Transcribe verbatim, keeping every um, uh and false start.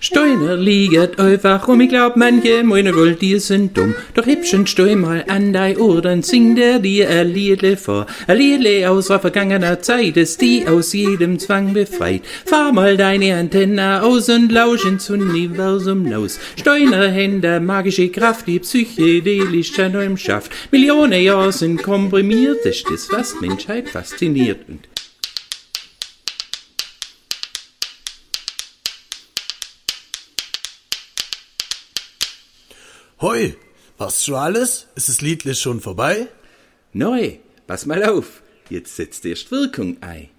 Steiner liegt einfach rum, ich glaub, manche meine wollt, die sind dumm. Doch hübschen steh mal an dei Ohr, dann singt er dir ein Liedle vor. Ein Liedle aus vergangener Zeit, ist die aus jedem Zwang befreit. Fahr mal deine Antenne aus und lausch ins Universum hinaus. Steiner Hände, magische Kraft, die psychedelisch Neuem schafft. Millionen Jahre sind komprimiert, das ist das, was Menschheit fasziniert. Und Hoi, passt schon alles? Ist das Liedle schon vorbei? neu, pass mal auf, jetzt setzt erst Wirkung ein.